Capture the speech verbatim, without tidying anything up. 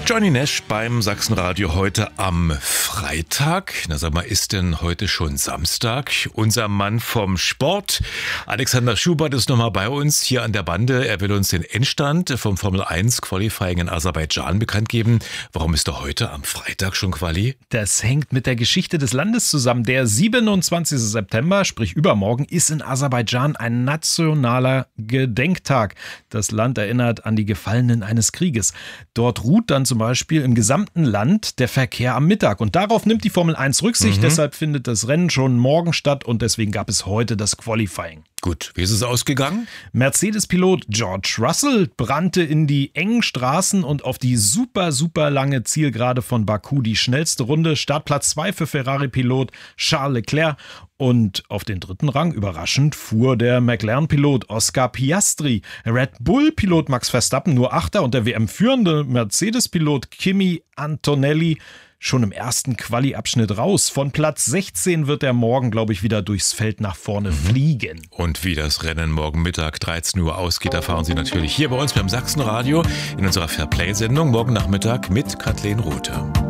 Johnny Nash beim Sachsenradio heute am Freitag. Na sag mal, ist denn heute schon Samstag? Unser Mann vom Sport, Alexander Schubert, ist nochmal bei uns hier an der Bande. Er will uns den Endstand vom Formel eins Qualifying in Aserbaidschan bekannt geben. Warum ist er heute am Freitag schon Quali? Das hängt mit der Geschichte des Landes zusammen. Der siebenundzwanzigsten September, sprich übermorgen, ist in Aserbaidschan ein nationaler Gedenktag. Das Land erinnert an die Gefallenen eines Krieges. Dort ruht dann zum Beispiel im gesamten Land der Verkehr am Mittag. Und darauf nimmt die Formel eins Rücksicht. Mhm. Deshalb findet das Rennen schon morgen statt und deswegen gab es heute das Qualifying. Gut, wie ist es ausgegangen? Mercedes-Pilot George Russell brannte in die engen Straßen und auf die super, super lange Zielgerade von Baku die schnellste Runde. Startplatz zwei für Ferrari-Pilot Charles Leclerc. Und auf den dritten Rang, überraschend, fuhr der McLaren-Pilot Oscar Piastri. Red Bull-Pilot Max Verstappen nur Achter und der W M-führende Mercedes-Pilot Kimi Antonelli schon im ersten Quali-Abschnitt raus. Von Platz sechzehn wird er morgen, glaube ich, wieder durchs Feld nach vorne mhm. fliegen. Und wie das Rennen morgen Mittag dreizehn Uhr ausgeht, erfahren Sie natürlich hier bei uns beim Sachsenradio in unserer Fairplay-Sendung morgen Nachmittag mit Kathleen Rothe.